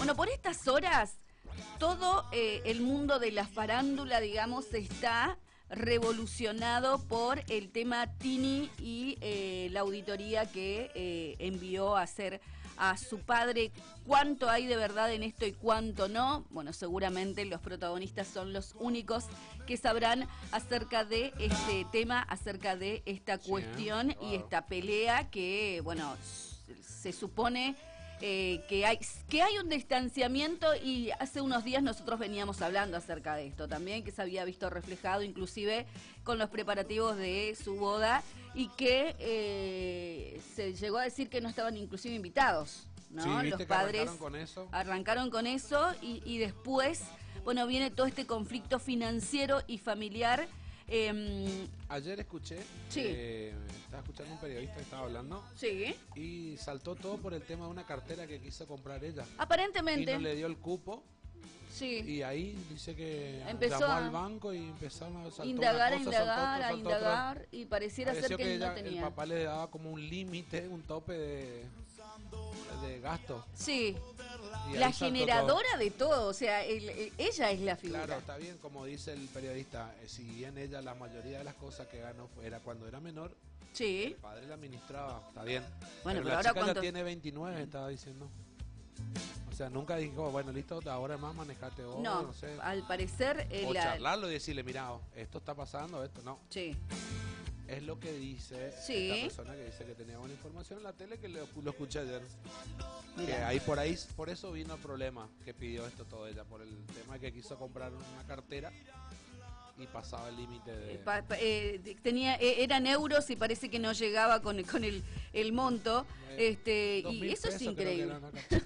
Bueno, por estas horas, todo el mundo de la farándula, digamos, está revolucionado por el tema Tini y la auditoría que envió a hacer a su padre. ¿Cuánto hay de verdad en esto y cuánto no? Bueno, seguramente los protagonistas son los únicos que sabrán acerca de este tema, acerca de esta cuestión y esta pelea que, bueno, se supone que hay un distanciamiento, y hace unos días nosotros veníamos hablando acerca de esto también, que se había visto reflejado inclusive con los preparativos de su boda, y que se llegó a decir que no estaban inclusive invitados, ¿no? Sí, ¿viste los que padres arrancaron con eso? Y después, bueno, viene todo este conflicto financiero y familiar. Ayer escuché, sí. Estaba escuchando un periodista que estaba hablando, sí, y saltó todo por el tema de una cartera que quiso comprar ella. Aparentemente. Y no le dio el cupo. Sí. Y ahí dice que empezó llamó al banco y empezaron a indagar, y pareciera ser que ella, no tenía. el papá le daba como un límite, un tope de gasto. Sí. La generadora todo de todo, o sea, ella es la figura. Claro, está bien, como dice el periodista, si bien ella la mayoría de las cosas que ganó era cuando era menor, sí, el padre la administraba, está bien. Bueno, pero la ahora chica ya tiene 29, estaba diciendo. O sea, nunca dijo, bueno, listo, ahora más manejate vos, no sé. Al parecer... o charlarlo y decirle, mira, esto está pasando, esto no. Sí. Es lo que dice esta persona que dice que tenía buena información en la tele, que lo escuché ayer. Que ahí por eso vino el problema que pidió esto todo ella, por el tema de que quiso comprar una cartera y pasaba el límite de... eran euros y parece que no llegaba con el monto, y eso es increíble.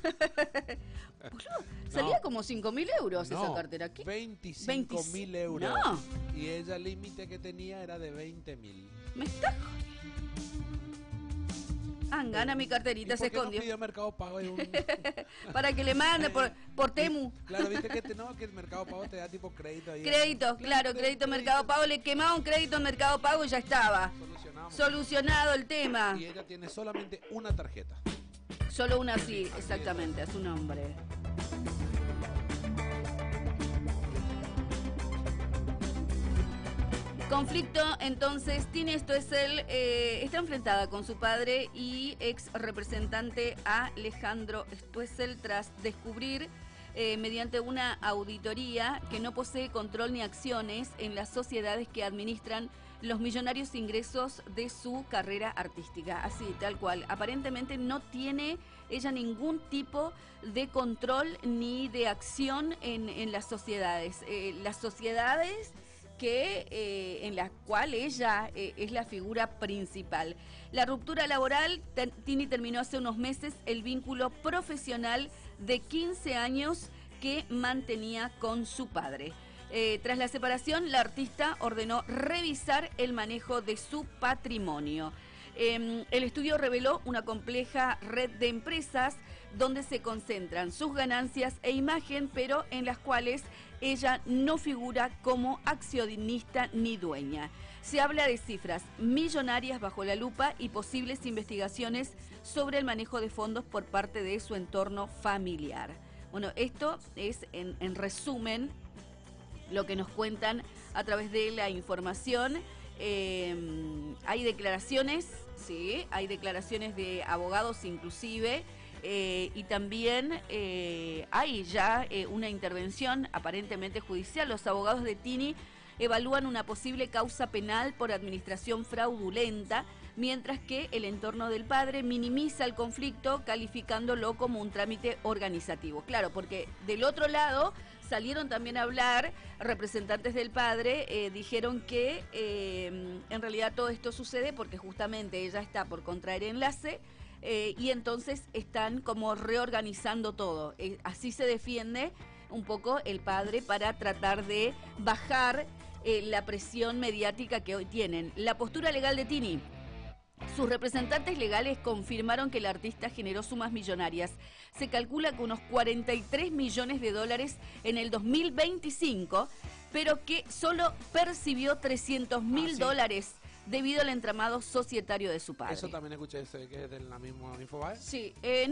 Salía como 5.000 euros esa cartera. ¿Qué? 25.000 euros. No. Y ella el límite que tenía era de 20.000. ¿Me está? Gana mi carterita, se escondió. No pidió Mercado Pago para que le mande por Temu. Claro, viste que que el Mercado Pago te da tipo crédito ahí. Crédito Mercado Pago, le quemaba un crédito en Mercado Pago y ya estaba. Solucionado el tema. Y ella tiene solamente una tarjeta. Solo una, sí, exactamente, a su nombre. Conflicto, entonces, tiene esto, es está enfrentada con su padre y ex representante Alejandro Stoessel tras descubrir mediante una auditoría que no posee control ni acciones en las sociedades que administran los millonarios ingresos de su carrera artística. Así, tal cual. Aparentemente no tiene ella ningún tipo de control ni de acción en las sociedades. Las sociedades en la cual ella es la figura principal. La ruptura laboral, Tini terminó hace unos meses el vínculo profesional de 15 años que mantenía con su padre. Tras la separación, la artista ordenó revisar el manejo de su patrimonio. El estudio reveló una compleja red de empresas donde se concentran sus ganancias e imagen, pero en las cuales ella no figura como accionista ni dueña. Se habla de cifras millonarias bajo la lupa y posibles investigaciones sobre el manejo de fondos por parte de su entorno familiar. Bueno, esto es en resumen lo que nos cuentan a través de la información. Hay declaraciones, sí, hay declaraciones de abogados inclusive, y también hay ya una intervención aparentemente judicial. Los abogados de Tini evalúan una posible causa penal por administración fraudulenta, mientras que el entorno del padre minimiza el conflicto calificándolo como un trámite organizativo. Claro, porque del otro lado salieron también a hablar representantes del padre, dijeron que en realidad todo esto sucede porque justamente ella está por contraer enlace, y entonces están como reorganizando todo. Así se defiende un poco el padre para tratar de bajar la presión mediática que hoy tienen. La postura legal de Tini. Sus representantes legales confirmaron que el artista generó sumas millonarias. Se calcula que unos 43 millones de dólares en el 2025, pero que solo percibió 300.000 dólares debido al entramado societario de su padre. Eso también escuché, que es de la misma Infobae. Sí,